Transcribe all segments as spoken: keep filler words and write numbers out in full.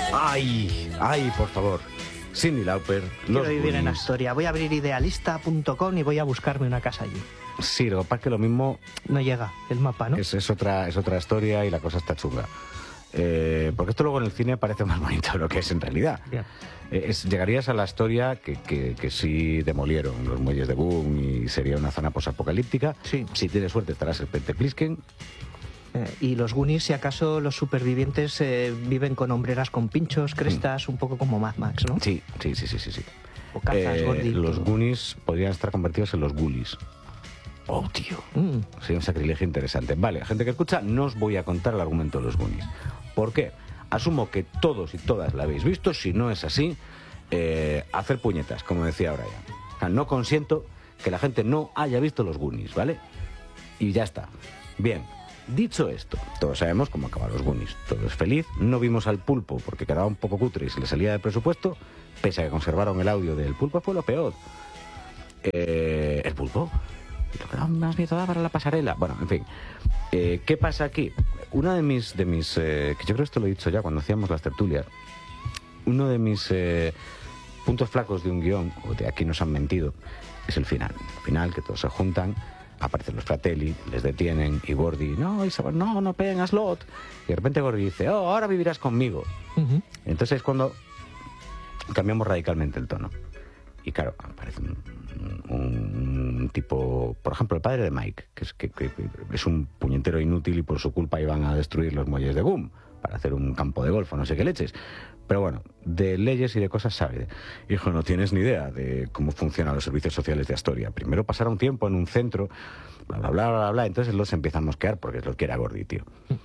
Ay, ay, por favor. Cyndi Lauper, Quiero los vivir en Goonies. Astoria. Voy a abrir idealista punto com y voy a buscarme una casa allí. Sí, lo que pasa es que lo mismo No llega el mapa, ¿no? es, es, otra, es otra historia y la cosa está chunga. Eh, porque esto luego en el cine parece más bonito de lo que es en realidad. Bien. Eh, es, llegarías a la historia que, que, que sí demolieron los muelles de Boom y sería una zona posapocalíptica. Sí. Si tienes suerte estarás el Pente Plisken. Eh, y los Goonies, si acaso los supervivientes eh, viven con hombreras con pinchos, crestas, un poco como Mad Max, ¿no? Sí, sí, sí, sí, sí. sí. O cazas, Eh, Gordy, los todo. Goonies podrían estar convertidos en los Ghoulies. Oh, tío. Mm. Sería un sacrilegio interesante. Vale, gente que escucha, no os voy a contar el argumento de los Goonies. ¿Por qué? Asumo que todos y todas la habéis visto. Si no es así, eh, hacer puñetas, como decía Brian. O sea, no consiento que la gente no haya visto los Goonies, ¿vale? Y ya está. Bien, dicho esto, todos sabemos cómo acaban los Goonies. Todo es feliz. No vimos al pulpo porque quedaba un poco cutre y se le salía de presupuesto. Pese a que conservaron el audio del pulpo, fue lo peor. Eh, ¿El pulpo? Lo que daba más miedo daba para la pasarela. Bueno, en fin. Eh, ¿Qué pasa aquí? Una de mis... de mis eh, que yo creo que esto lo he dicho ya cuando hacíamos las tertulias. Uno de mis eh, puntos flacos de un guión, o de aquí nos han mentido, es el final. El final, que todos se juntan, aparecen los Fratelli, les detienen, y Gordy, no, Isabel, no, no peguen a Slot. Y de repente Gordy dice, oh, ahora vivirás conmigo. Uh-huh. Entonces es cuando cambiamos radicalmente el tono. Y claro, aparece un, un, un tipo, por ejemplo, el padre de Mike, que es, que, que, que es un puñetero inútil y por su culpa iban a destruir los muelles de Boom para hacer un campo de golf o no sé qué leches. Pero bueno, de leyes y de cosas sabe. Hijo, no tienes ni idea de cómo funcionan los servicios sociales de Astoria. Primero pasará un tiempo en un centro, bla, bla, bla, bla, bla. Entonces los empieza a mosquear porque es lo que era Gordy, tío.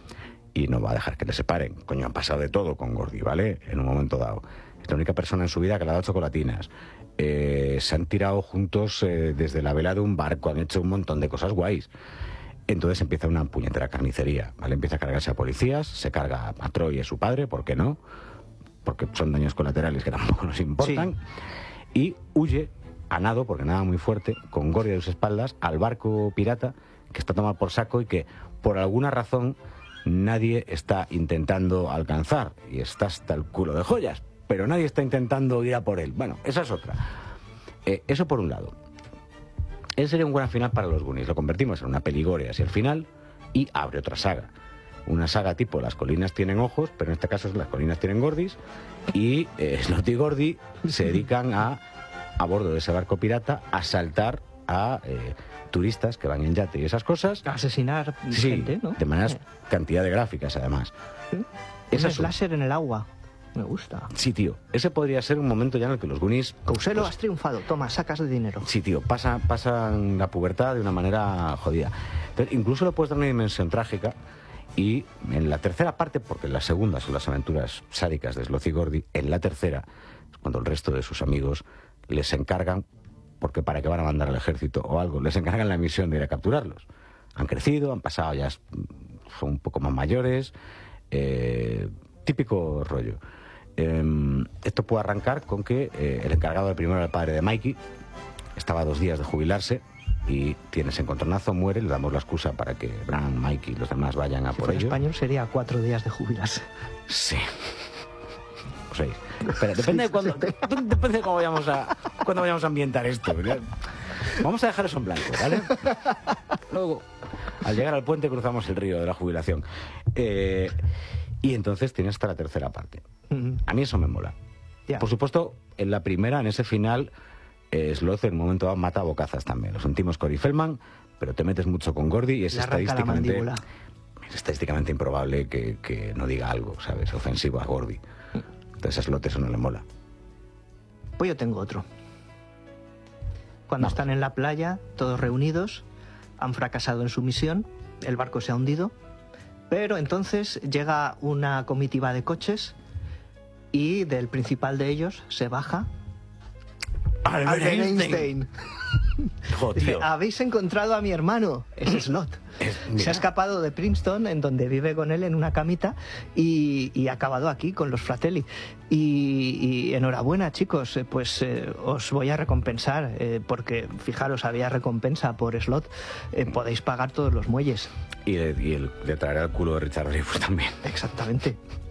Y no va a dejar que le separen. Coño, han pasado de todo con Gordy, ¿vale? En un momento dado. Es la única persona en su vida que le ha dado chocolatinas. Eh, se han tirado juntos eh, desde la vela de un barco, han hecho un montón de cosas guays. Entonces empieza una puñetera carnicería, ¿vale? Empieza a cargarse a policías, se carga a Troy y a su padre, ¿por qué no? Porque son daños colaterales que tampoco nos importan. Sí. Y huye a nado, porque nada muy fuerte, con Gordy a sus espaldas, al barco pirata que está tomado por saco y que por alguna razón nadie está intentando alcanzar. Y está hasta el culo de joyas, pero nadie está intentando ir a por él. Bueno, esa es otra. Eh, eso por un lado. Ese sería un gran final para los Goonies. Lo convertimos en una peligoria hacia el final y abre otra saga. Una saga tipo Las colinas tienen ojos, pero en este caso Las colinas tienen Gordis. Y eh, Slot y Gordy se dedican a, a bordo de ese barco pirata, a asaltar a eh, turistas que van en yate y esas cosas. Asesinar sí, gente, ¿no? de maneras, Eh. cantidad de gráficas además. ¿Sí? Esa Un es slasher en el agua. Me gusta. Sí, tío. Ese podría ser un momento ya en el que los Goonies... Couselo, pues, has triunfado. Toma, sacas de dinero. sí, tío. Pasa, pasan la pubertad de una manera jodida. Pero incluso le puedes dar una dimensión trágica y en la tercera parte, porque en la segunda son las aventuras sádicas de Slot y Gordy, en la tercera es cuando el resto de sus amigos les encargan, porque para que van a mandar al ejército o algo, les encargan la misión de ir a capturarlos. Han crecido, han pasado ya, son un poco más mayores, eh, típico rollo. Eh, esto puede arrancar con que eh, el encargado del primero, el padre de Mikey, estaba a dos días de jubilarse y tiene ese encontronazo, muere, le damos la excusa para que Bran, Mikey y los demás vayan a Si por fuera ello. español sería cuatro días de jubilarse. Sí. O seis. Espera, depende de cuándo, depende de cómo vayamos a, cuándo vayamos a ambientar esto, ¿verdad? Vamos a dejar eso en blanco, ¿vale? Luego, al llegar al puente cruzamos el río de la jubilación. Eh, y entonces tienes hasta la tercera parte. A mí eso me mola. Ya. Por supuesto, en la primera, en ese final, eh, Slot en un momento dado mata a bocazas también. Lo sentimos Corey Feldman, pero te metes mucho con Gordy y es Le arranca la estadísticamente, mandíbula. es estadísticamente improbable que, que no diga algo, ¿sabes? Ofensivo a Gordy. Entonces a Slot eso no le mola. Pues yo tengo otro. Cuando No. están en la playa, todos reunidos, han fracasado en su misión, el barco se ha hundido, pero entonces llega una comitiva de coches y del principal de ellos se baja Albert Einstein. Jo, Dice, tío. habéis encontrado a mi hermano, es Slot. Es- Se mira. ha escapado de Princeton, en donde vive con él en una camita, y, y ha acabado aquí con los Fratelli. Y, y enhorabuena, chicos, eh, pues eh, os voy a recompensar, eh, porque fijaros, había recompensa por Slot, eh, podéis pagar todos los muelles. Y, le, y el- le traerá el culo de Richard Dreyfuss también. Exactamente.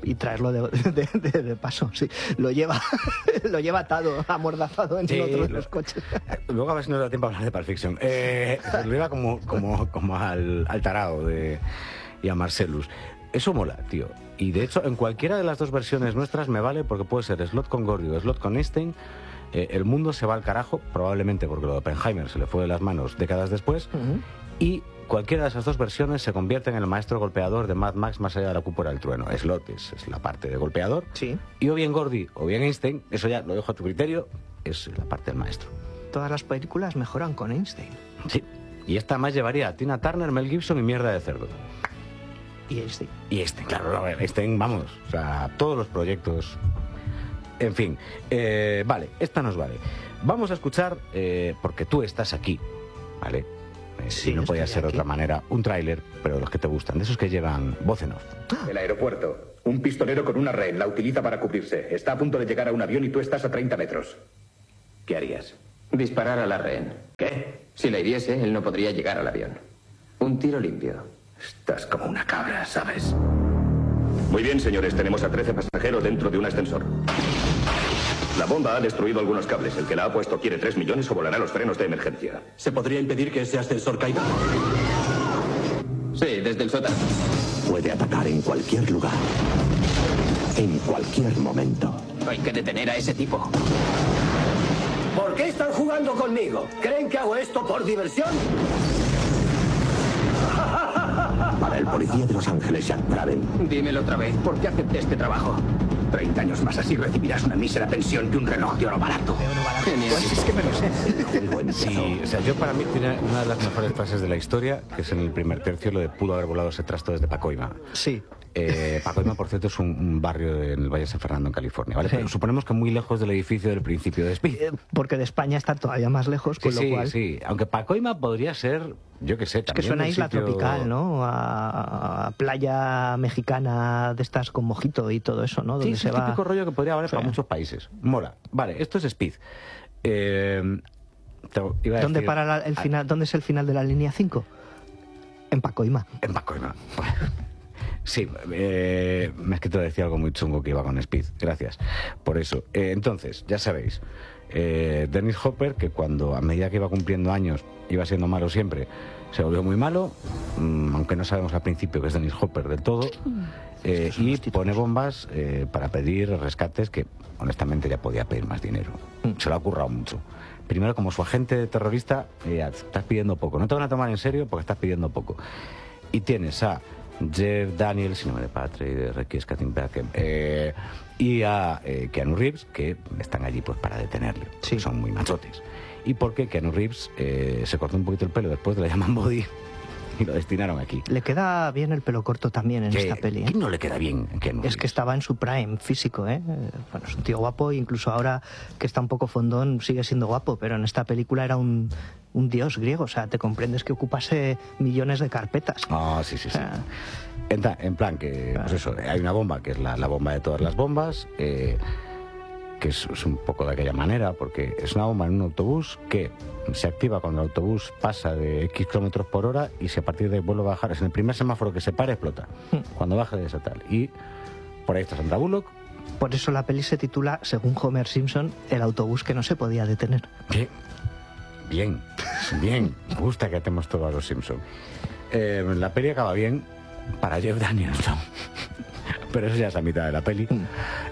y traerlo de, de, de, de paso, sí. Lo lleva, lo lleva atado, amordazado en sí, otro de los coches. Luego a ver si nos da tiempo a hablar de Pulp Fiction. Eh, lo lleva como, como, como al, al tarao de, y a Marcellus. Eso mola, tío. Y de hecho, en cualquiera de las dos versiones nuestras me vale, porque puede ser Slot con Gordy o Slot con Einstein. Eh, el mundo se va al carajo, probablemente porque lo de Oppenheimer se le fue de las manos décadas después. Uh-huh. Y cualquiera de esas dos versiones se convierte en el maestro golpeador de Mad Max más allá de la cúpula del trueno. Slot es, es la parte de golpeador. Sí. Y o bien Gordy o bien Einstein, eso ya lo dejo a tu criterio, es la parte del maestro. Todas las películas mejoran con Einstein. Sí. Y esta más llevaría a Tina Turner, Mel Gibson y mierda de cerdo. Y Einstein. Y Einstein, claro, Einstein, vamos, o sea, todos los proyectos. En fin, eh, vale, esta nos vale. Vamos a escuchar, eh, porque tú estás aquí, ¿vale? Eh, sí, y no podía ser de otra manera, un tráiler, pero los que te gustan, de esos que llevan voz en off. El aeropuerto. Un pistolero con una rehén la utiliza para cubrirse. Está a punto de llegar a un avión y tú estás a treinta metros. ¿Qué harías? Disparar a la rehén. ¿Qué? Si la hiriese, él no podría llegar al avión. Un tiro limpio. Estás como una cabra, ¿sabes? Muy bien, señores. Tenemos a trece pasajeros dentro de un ascensor. La bomba ha destruido algunos cables. El que la ha puesto quiere tres millones o volará los frenos de emergencia. ¿Se podría impedir que ese ascensor caiga? Sí, desde el sótano. Puede atacar en cualquier lugar. En cualquier momento. Hay que detener a ese tipo. ¿Por qué están jugando conmigo? ¿Creen que hago esto por diversión? Para el policía de Los Ángeles, Jack Braden. Dímelo otra vez, ¿por qué acepté este trabajo? treinta años más así recibirás una mísera pensión que un reloj de oro barato. Genial. Pues es que me lo sé. Sí, o sea, yo para mí tiene una de las mejores frases de la historia, que es en el primer tercio, lo de pudo haber volado ese trasto desde Pacoima. Sí. Eh, Pacoima, por cierto, es un, un barrio en el Valle de San Fernando, en California, ¿vale? Sí. Pero suponemos que muy lejos del edificio del principio de Speed. Eh, porque de España está todavía más lejos, con sí, lo sí, cual... Sí, aunque Pacoima podría ser, yo qué sé, es también... que suena a isla sitio... tropical, ¿no? A, a playa mexicana de estas con mojito y todo eso, ¿no? Donde sí, es se el va... típico rollo que podría valer sí. para muchos países. Mola. Vale, esto es Speed. Eh, te iba a ¿Dónde, decir... para la, el final, ¿Dónde es el final de la línea cinco? En Pacoima. En Pacoima. Sí, eh, es que te decía algo muy chungo que iba con Speed. Gracias por eso. Eh, entonces, ya sabéis, eh, Dennis Hopper, que cuando a medida que iba cumpliendo años iba siendo malo siempre, se volvió muy malo, mmm, aunque no sabemos al principio que es Dennis Hopper del todo, eh, y pone bombas eh, para pedir rescates que honestamente ya podía pedir más dinero. Se lo ha currado mucho. Primero, como su agente terrorista, eh, estás pidiendo poco. No te van a tomar en serio porque estás pidiendo poco. Y tienes a Jeff Daniels, si no me de Patre, de Ricky Scattenberg, eh, y a eh, Keanu Reeves, que están allí pues para detenerle, sí. Son muy machotes. Y porque Keanu Reeves eh, se cortó un poquito el pelo después de la Llaman Body y lo destinaron aquí. Le queda bien el pelo corto también en ¿Qué, esta peli, ¿eh? ¿Quién no le queda bien a Keanu Reeves? Es que estaba en su prime físico, ¿eh? Bueno, es un tío guapo, incluso ahora que está un poco fondón sigue siendo guapo, pero en esta película era un, un dios griego, o sea, te comprendes que ocupase millones de carpetas. Ah, sí, sí, sí. O sea, En, en plan que, claro. pues eso, hay una bomba que es la, la bomba de todas las bombas, eh, que es, es un poco de aquella manera, porque es una bomba en un autobús que se activa cuando el autobús pasa de X kilómetros por hora y si a partir de ahí vuelve a bajar, es en el primer semáforo que se para, explota. Cuando baja de esa tal. Y por ahí está Sandra Bullock. Por eso la peli se titula, según Homer Simpson, El autobús que no se podía detener. ¿Qué? Bien, bien. Me gusta que atemos todo a los Simpson. Eh, la peli acaba bien para Jeff Daniels, ¿no? Pero eso ya es a mitad de la peli. Mm.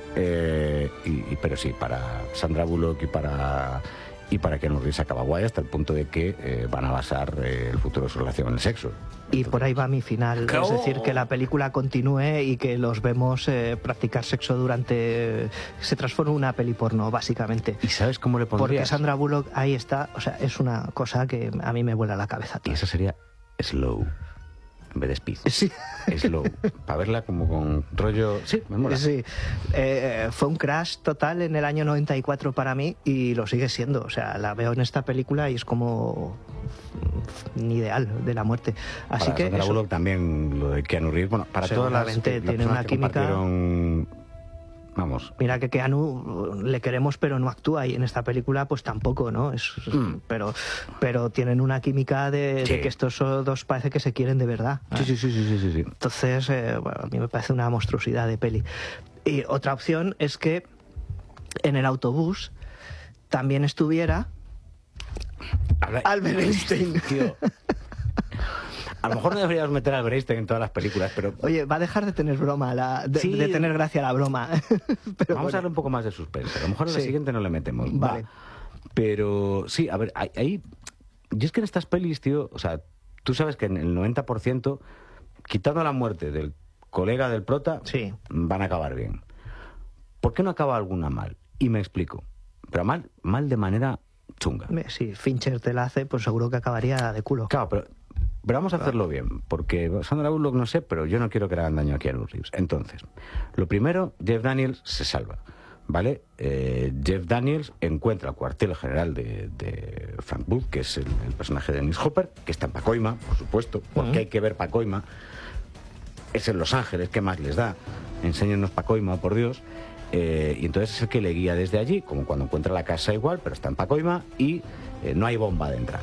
Eh, y, y, pero sí, para Sandra Bullock y para y para Keanu Reeves acaba guay hasta el punto de que eh, van a basar eh, el futuro de su relación en el sexo. Y entonces, por ahí va mi final, es decir, que la película continúe y que los vemos eh, practicar sexo durante... se transforma en una peli porno, básicamente. ¿Y sabes cómo le pondrías? Porque Sandra Bullock ahí está, o sea, es una cosa que a mí me vuela la cabeza. Y eso sería slow. En vez de Speed. Sí. Slow. Para verla como con rollo... Sí, me mola. Sí. Eh, fue un crash total en el año noventa y cuatro para mí y lo sigue siendo. O sea, la veo en esta película y es como un ideal de la muerte. Así para que Sandra eso... Bullock también, lo de Keanu Reeves. Bueno, para todas las... tiene una que química... compartieron vamos. Mira que Keanu le queremos pero no actúa, y en esta película pues tampoco, ¿no? Es, Mm. pero, pero tienen una química de, Sí. de que estos dos parece que se quieren de verdad. Sí, sí, sí, sí, sí, sí, sí. Entonces, eh, bueno, a mí me parece una monstruosidad de peli. Y otra opción es que en el autobús también estuviera Habla- Albert Einstein. Tío. A lo mejor no deberíamos meter a Albert Einstein en todas las películas, pero Oye, va a dejar de tener broma, la, de, Sí. de tener gracia la broma. Pero vamos bueno. a darle un poco más de suspense. A lo mejor en la Sí. siguiente no le metemos. Vale. Va. Pero sí, a ver, ahí, ahí... Yo es que en estas pelis, tío, o sea, tú sabes que en el noventa por ciento, quitando la muerte del colega del prota, Sí. van a acabar bien. ¿Por qué no acaba alguna mal? Y me explico. Pero mal, mal de manera chunga. Si Fincher te la hace, pues seguro que acabaría de culo. Claro, pero, pero vamos a hacerlo bien, porque Sandra Bullock no sé, pero yo no quiero que le hagan daño a Keanu Reeves. Entonces, lo primero, Jeff Daniels se salva, ¿vale? Eh, Jeff Daniels encuentra el cuartel general de, de Frank Booth, que es el, el personaje de Dennis Hopper, que está en Pacoima, por supuesto, porque Ujú. hay que ver Pacoima. Es en Los Ángeles, ¿qué más les da? Enséñanos Pacoima, por Dios. Eh, y entonces es el que le guía desde allí, como cuando encuentra la casa igual, pero está en Pacoima y eh, no hay bomba de entrada.